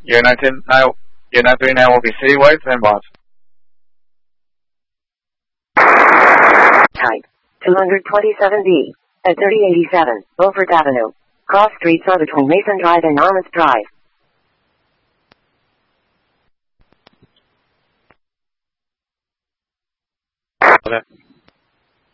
Unit 39 will be citywide, standby. Type 227B at 3087 Beaufort Avenue. Cross streets are between Mason Drive and Armas Drive.